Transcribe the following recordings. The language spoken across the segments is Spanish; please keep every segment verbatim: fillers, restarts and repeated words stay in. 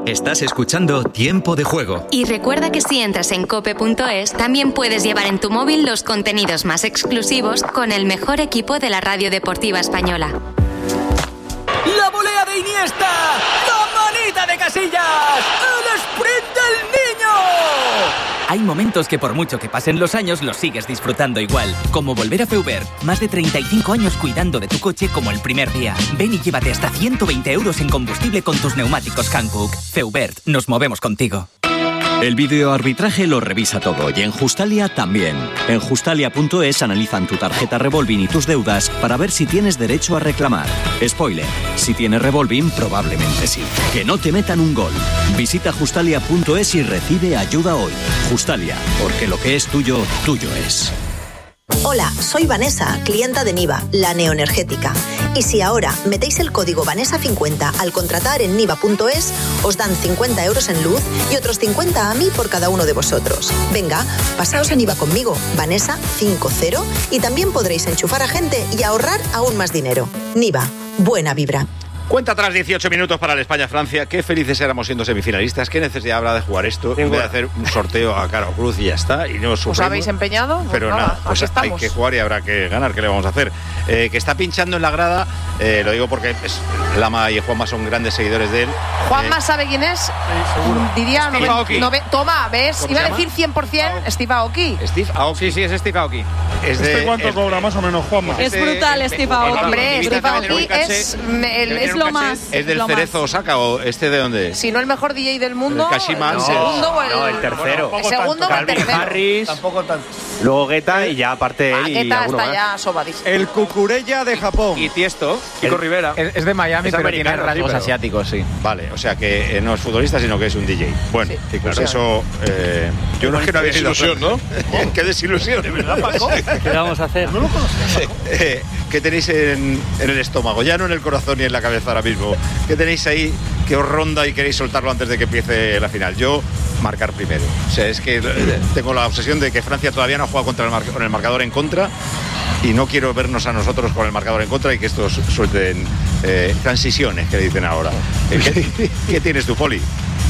Estás escuchando Tiempo de Juego. Y recuerda que si entras en cope punto es, también puedes llevar en tu móvil los contenidos más exclusivos con el mejor equipo de la radio deportiva española. ¡La volea de Iniesta! ¡La manita de Casillas! ¡El sprint del niño! Hay momentos que por mucho que pasen los años los sigues disfrutando igual. Como volver a Feubert. Más de treinta y cinco años cuidando de tu coche como el primer día. Ven y llévate hasta ciento veinte euros en combustible con tus neumáticos Hankook. Feubert, nos movemos contigo. El videoarbitraje lo revisa todo y en Justalia también. En Justalia punto es analizan tu tarjeta Revolving y tus deudas para ver si tienes derecho a reclamar. Spoiler, si tienes Revolving probablemente sí. Que no te metan un gol. Visita Justalia punto es y recibe ayuda hoy. Justalia, porque lo que es tuyo, tuyo es. Hola, soy Vanessa, clienta de Niva, la neoenergética. Y si ahora metéis el código Vanessa cincuenta al contratar en niva punto es, os dan cincuenta euros en luz y otros cincuenta a mí por cada uno de vosotros. Venga, pasaos a Niva conmigo, Vanessa cincuenta, y también podréis enchufar a gente y ahorrar aún más dinero. Niva, buena vibra. Cuenta atrás dieciocho minutos para el España-Francia. Qué felices éramos siendo semifinalistas. ¿Qué necesidad habrá de jugar esto? En vez de hacer un sorteo a cara o cruz y ya está. Y no ¿Os habéis empeñado? Pues pero nada, nada, pues hay que jugar y habrá que ganar. ¿Qué le vamos a hacer? Eh, que está pinchando en la grada, eh, lo digo porque es, Lama y Juanma son grandes seguidores de él. Juanma eh, sabe quién es. Sí, diría Steve nove, Aoki. nove, toma, ¿ves? Iba a decir cien por ciento Steve Aoki. Steve Aoki. Sí, sí, es Steve Aoki. Es de, ¿Este cuánto es, cobra más o menos, Juanma? Es brutal, es, Steve Aoki. Hombre, Steve Aoki es, el, es lo más. ¿Es del Cerezo Osaka o este de dónde? Si no el mejor D J del mundo. El Kashima. El No, segundo o el, no, el tercero. El segundo o el tercero. Harris, Tampoco tanto. luego Guetta y ya aparte él y Guetta alguno está más. ya sobadísimo. El Cucurella de Japón. Y Tiesto, Kiko El- Rivera. es- Es de Miami, es pero tiene americano, rasgos sí, pero- asiáticos, sí. Vale, o sea que eh, no es futbolista, sino que es un D J. Bueno, Sí, pues claro. eso. Eh, yo no es que no había ido. desilusión, ¿no? Qué desilusión. ¿De verdad, Paco? ¿Qué vamos a hacer? ¿No lo conoces? Eh, ¿Qué tenéis en, en el estómago? Ya no en el corazón ni en la cabeza ahora mismo. ¿Qué tenéis ahí que os ronda y queréis soltarlo antes de que empiece la final? Yo, marcar primero. O sea, es que eh, tengo la obsesión de que Francia todavía no ha jugado contra el mar- con el marcador en contra y no quiero vernos a nosotros con el marcador en contra y que estos suelten eh, transiciones, que dicen ahora. Eh, ¿Qué, ¿Qué tienes tú, Poli?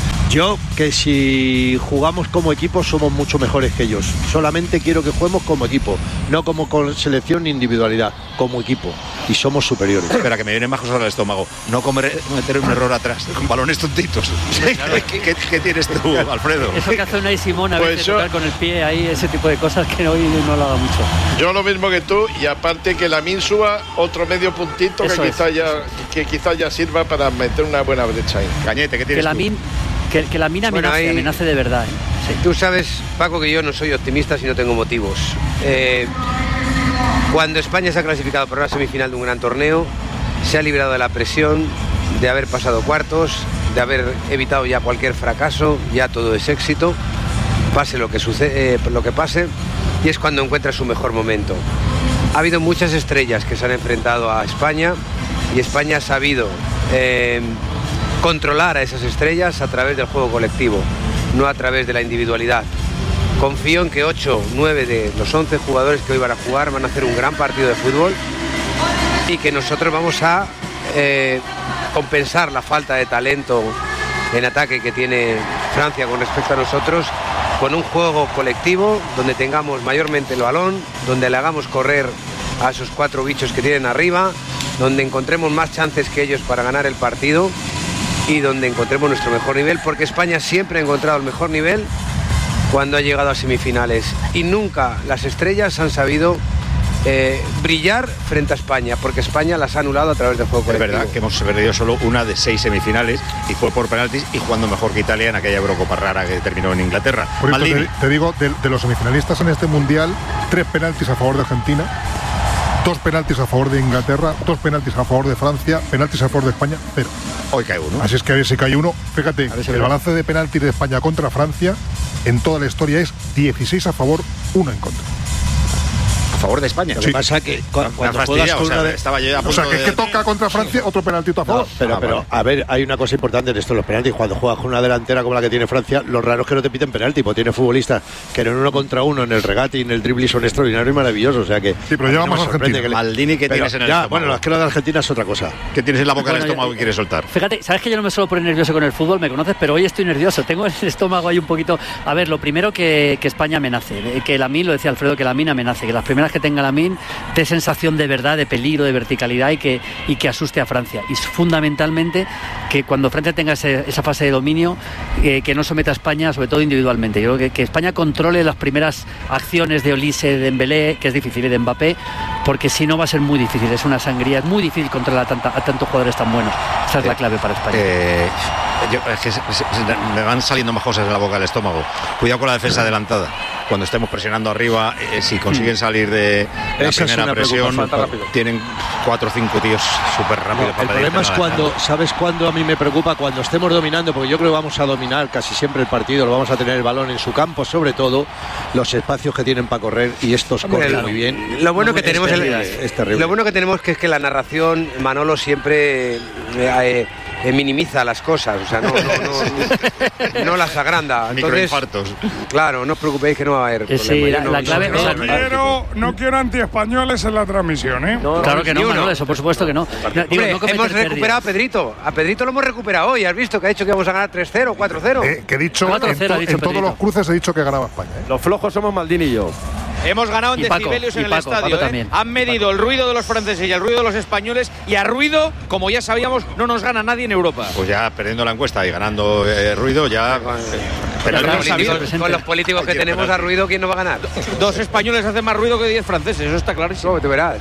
Yo, que si jugamos como equipo somos mucho mejores que ellos. Solamente quiero que juguemos como equipo, no como con selección ni individualidad, como equipo. Y somos superiores. Espera, que me vienen majos ahora al estómago. No comer, cometer un error atrás, con balones tontitos. ¿Qué, qué, qué tienes tú, Alfredo? Eso que hace una Simón a Pues veces, yo- tocar con el pie ahí, ese tipo de cosas que hoy no lo hago mucho. Yo lo mismo que tú, y aparte que la Min suba otro medio puntito Eso que es. quizás ya que quizás ya sirva para meter una buena brecha ahí. Cañete, ¿qué Que tienes la, tú? min, que, que la mina Bueno, amenace, ahí- amenace de verdad. ¿eh? Sí. Tú sabes, Paco, que yo no soy optimista si no tengo motivos. Eh, cuando España se ha clasificado para una semifinal de un gran torneo, se ha librado de la presión de haber pasado cuartos, de haber evitado ya cualquier fracaso, ya todo es éxito, pase lo que sucede, eh, lo que pase, y es cuando encuentra su mejor momento. Ha habido muchas estrellas que se han enfrentado a España y España ha sabido eh, controlar a esas estrellas a través del juego colectivo, no a través de la individualidad. Confío en que ocho, nueve de los once jugadores que hoy van a jugar van a hacer un gran partido de fútbol y que nosotros vamos a eh, compensar la falta de talento en ataque que tiene Francia con respecto a nosotros con un juego colectivo donde tengamos mayormente el balón, donde le hagamos correr a esos cuatro bichos que tienen arriba, donde encontremos más chances que ellos para ganar el partido y donde encontremos nuestro mejor nivel, porque España siempre ha encontrado el mejor nivel cuando ha llegado a semifinales y nunca las estrellas han sabido eh, brillar frente a España, porque España las ha anulado a través del juego Es colectivo. verdad que hemos perdido solo una de seis semifinales y fue por penaltis y jugando mejor que Italia en aquella Eurocopa rara que terminó en Inglaterra. Por esto Maldini. te, te digo, de, de los semifinalistas en este mundial, tres penaltis a favor de Argentina, dos penaltis a favor de Inglaterra, dos penaltis a favor de Francia, penaltis a favor de España, cero. Hoy cae uno. Así es que a ver si cae uno. Fíjate, si el veo. balance de penaltis de España contra Francia en toda la historia es dieciséis a favor, uno en contra. favor de España. Lo que sí. pasa es que cu- cuando juegas con o sea, una de... estaba yo a punto O sea, que es que de... toca contra Francia otro penaltito a favor. No, pero, Ah, pero vale. a ver, hay una cosa importante en esto, los penaltis. Cuando juegas con una delantera como la que tiene Francia, lo raro es que no te piten penalti, porque tiene futbolistas que en uno contra uno, en el regate y en el dribbling son extraordinarios y maravillosos. O sea que. Sí, pero lleva más Argentina. Que le... Maldini, ¿qué pero tienes en el ya, estómago? Bueno, la que la de Argentina es otra cosa. ¿Qué tienes en la boca Bueno, del estómago ya- que quieres soltar? Fíjate, sabes que yo no me suelo poner nervioso con el fútbol, me conoces, pero hoy estoy nervioso. Tengo el estómago ahí un poquito. A ver, lo primero que, que España amenace, que Lamine, lo decía Alfredo, que Lamine amenace, que las primeras que tenga Lamine dé sensación de verdad, de peligro, de verticalidad y que, y que asuste a Francia. Y fundamentalmente que cuando Francia tenga ese, esa fase de dominio, eh, que no someta a España, sobre todo individualmente. Yo creo que, que España controle las primeras acciones de Olise, de Dembélé, que es difícil, y de Mbappé, porque si no va a ser muy difícil. Es una sangría, es muy difícil controlar a, tanta, a tantos jugadores tan buenos. Esa es la clave para España. Eh, yo, es que se, se, se, me van saliendo más cosas de la boca del estómago. Cuidado con la defensa adelantada. Cuando estemos presionando arriba, eh, si consiguen salir de la Esa es primera una presión, preocupación. tienen cuatro o cinco tíos súper rápidos. No, el problema es cuando, ¿sabes cuándo a mí me preocupa? Cuando estemos dominando, porque yo creo que vamos a dominar casi siempre el partido, lo vamos a tener el balón en su campo, sobre todo los espacios que tienen para correr, y estos Hombre, corren lo- muy bien. Lo bueno que Es tenemos terrible, el- es terrible. Lo bueno que tenemos que es que la narración, Manolo siempre eh, eh, eh, minimiza las cosas, o sea, no, no, no, no las agranda. Entonces, Microinfartos. Claro, no os preocupéis que no va a haber Eh, problema. sí, Yo la- no- la no- clave- no- o sea, no- Quiero, no quiero antiespañoles en la transmisión, ¿eh? Claro que no, ni uno. Manuel, eso por supuesto que no. No, digo, Hombre, no cometer hemos pérdidas. recuperado a Pedrito. A Pedrito lo hemos recuperado hoy. ¿Has visto que ha dicho que vamos a ganar tres cero, cuatro cero? Eh, que he dicho, en, cuatro cero to- ha dicho en todos Pedrito. los cruces he dicho que ganaba España. ¿eh? Los flojos somos Maldini y yo. Hemos ganado en Y Paco, decibelios en y el Paco, estadio. Paco ¿eh? también. Han medido el ruido de los franceses y el ruido de los españoles, y a ruido, como ya sabíamos, no nos gana nadie en Europa. Pues ya perdiendo la encuesta y ganando eh, ruido, ya. eh, Pero penalti con, no políticos- sirve. con los políticos que Cualquier tenemos penalti. a ruido, ¿quién nos va a ganar? Dos españoles hacen más ruido que diez franceses, eso está clarísimo. No, te verás.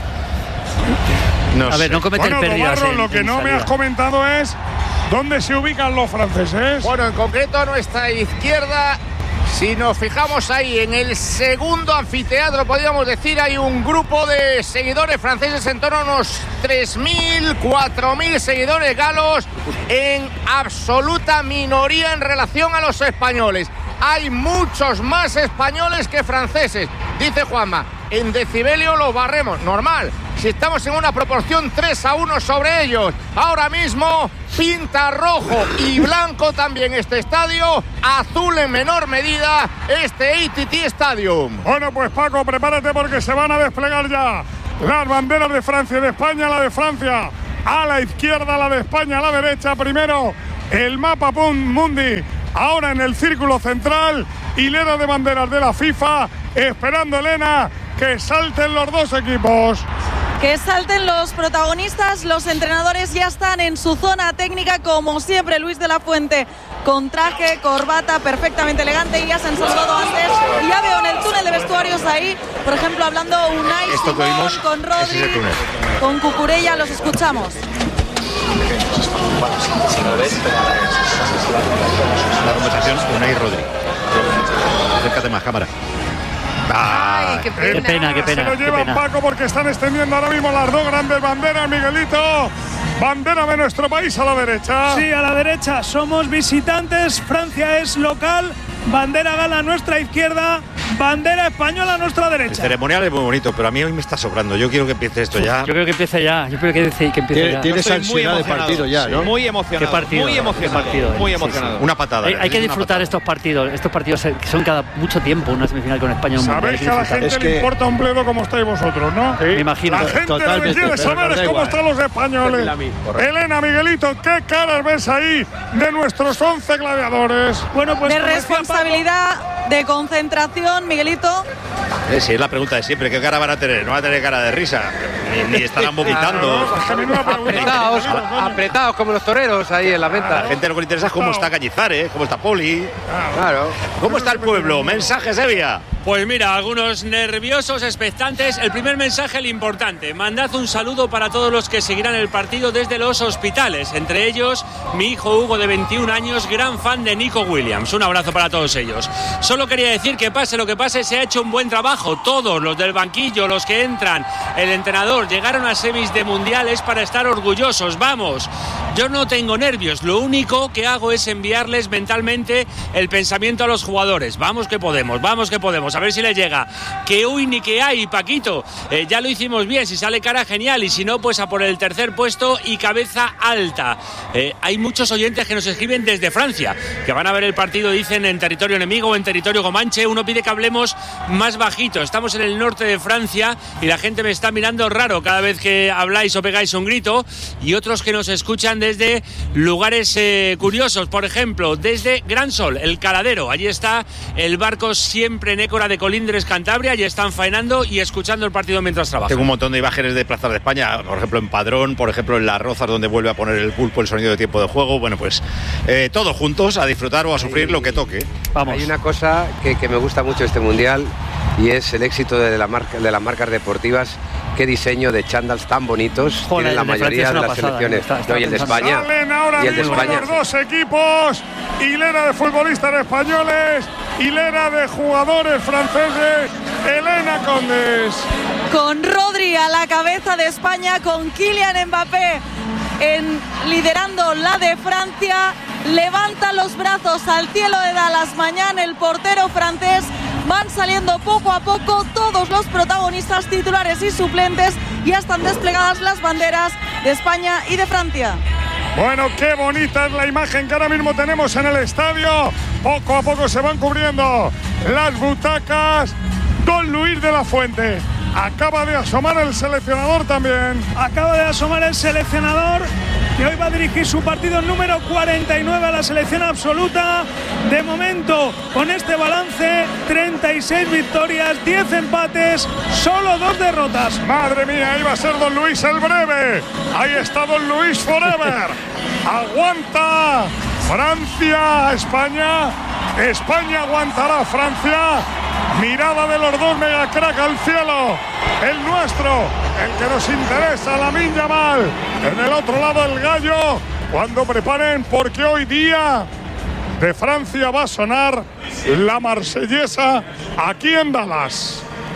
No A ver, sé. no cometer Bueno, pérdidas. Tobarro, en- lo que en no me salida. has comentado es dónde se ubican los franceses. Bueno, en concreto a nuestra izquierda, si nos fijamos ahí en el segundo anfiteatro, podríamos decir, hay un grupo de seguidores franceses en torno a unos tres mil, cuatro mil seguidores galos, en absoluta minoría en relación a los españoles. Hay muchos más españoles que franceses, dice Juanma. En decibelio los barremos, normal. Si estamos en una proporción tres a uno sobre ellos. Ahora mismo pinta rojo y blanco también este estadio, azul en menor medida este A T T Stadium. Bueno, pues Paco, prepárate porque se van a desplegar ya las banderas de Francia y de España, la de Francia a la izquierda, la de España a la derecha. Primero el mapa mundi, ahora en el círculo central, hilera de banderas de la FIFA, esperando, Elena, que salten los dos equipos. Que salten los protagonistas, los entrenadores ya están en su zona técnica, como siempre. Luis de la Fuente con traje, corbata, perfectamente elegante, y ya se han saludado antes. Y ya veo en el túnel de vestuarios ahí, por ejemplo, hablando Unai Esto que Simón oímos, con ese es el Rodri, túnel. con Cucurella, los escuchamos. La conversación Unai Rodri. Acércate más, cámara. Ay, qué pena. Qué pena, qué pena, Se lo qué llevan, pena. Paco, porque están extendiendo ahora mismo las dos grandes banderas, Miguelito. Bandera de nuestro país a la derecha. Sí, a la derecha somos visitantes, Francia es local, bandera gala a nuestra izquierda, bandera española a nuestra El derecha. ceremonial es muy bonito, pero a mí hoy me está sobrando. Yo quiero que empiece esto ya. Yo creo que empiece ya. Yo creo que, que empiece Tiene- ya. Tienes Estoy muy ansiedad de emocionado. partido ya, Sí, ¿no? Muy emocionado. Qué partido, muy qué emocionado. partido, eh. muy Sí, sí. emocionado. Una patada. Hay, hay que necesito una disfrutar patada. estos partidos. Estos partidos que son cada mucho tiempo, una semifinal con España. Un mundial, hay Sabéis que a la disfrutar. gente Es le que- importa un bledo como estáis vosotros, ¿no? Me imagino. La gente lo que Totalmente, quiere pero saber nos es da cómo igual. están los españoles. Elena, Miguelito, ¿qué caras ves ahí de nuestros once gladiadores? Bueno, pues De como decía responsabilidad, de concentración, Miguelito. Eh, sí, es la pregunta de siempre. ¿Qué cara van a tener? No van a tener cara de risa. Ni, ni estarán vomitando. Es que a mí no me preguntan. Apretados, apretados como los toreros ahí en la A venta. la gente lo que le interesa es cómo está Cañizares, cómo está Poli, Claro. cómo está el pueblo. Mensajes, Evia. Pues mira, algunos nerviosos, expectantes. El primer mensaje, el importante. Mandad un saludo para todos los que seguirán el partido desde los hospitales. Entre ellos, mi hijo Hugo, de veintiún años, gran fan de Nico Williams. Un abrazo para todos ellos. Solo quería decir que pase lo que pase, se ha hecho un buen trabajo. Todos, los del banquillo, los que entran, el entrenador, llegaron a semis de mundiales para estar orgullosos. Vamos, Yo no tengo nervios, lo único que hago es enviarles mentalmente el pensamiento a los jugadores. Vamos que podemos, vamos que podemos, a ver si les llega. Que uy ni que hay, Paquito. Eh, ya lo hicimos bien, si sale cara genial y si no, pues a por el tercer puesto y cabeza alta. Eh, hay muchos oyentes que nos escriben desde Francia, que van a ver el partido, dicen, en territorio enemigo o en territorio comanche. Uno pide que hablemos más bajito. Estamos en el norte de Francia y la gente me está mirando raro cada vez que habláis o pegáis un grito, y otros que nos escuchan desde lugares eh, curiosos, por ejemplo, desde Gran Sol, el Caladero. Allí está el barco siempre en Écora de Colindres, Cantabria. Allí están faenando y escuchando el partido mientras trabajan. Tengo un montón de imágenes de plazas de España, por ejemplo en Padrón, por ejemplo en Las Rozas, donde vuelve a poner el pulpo el sonido de tiempo de juego. Bueno, pues eh, todos juntos a disfrutar o a sufrir Hay, lo que toque. Vamos. Hay una cosa que, que me gusta mucho de este Mundial y es el éxito de, la marca, de las marcas deportivas. Qué diseño de chándals tan bonitos. Joder, tienen la mayoría de las pasada, selecciones. Está, está no, y el de España. Salen ahora y el de mismo España. los dos equipos. Hilera de futbolistas españoles, hilera de jugadores franceses. Elena Condes. Con Rodri a la cabeza de España, con Kylian Mbappé en, liderando la de Francia. Levanta los brazos al cielo de Dallas mañana el portero francés. Van saliendo poco a poco todos los protagonistas titulares y suplentes. Ya están desplegadas las banderas de España y de Francia. Bueno, qué bonita es la imagen que ahora mismo tenemos en el estadio. Poco a poco se van cubriendo las butacas. Don Luis de la Fuente. Acaba de asomar el seleccionador también. Acaba de asomar el seleccionador, que hoy va a dirigir su partido número cuarenta y nueve a la selección absoluta. De momento, con este balance, treinta y seis victorias, diez empates, solo dos derrotas. Madre mía, ahí va a ser Don Luis el breve. Ahí está Don Luis forever. Aguanta Francia, España. España aguantará a Francia. Mirada de los dos megacrack al cielo. El nuestro, el que nos interesa, Lamine Yamal. En el otro lado el gallo. Cuando preparen, porque hoy día de Francia va a sonar la marsellesa aquí en Dallas.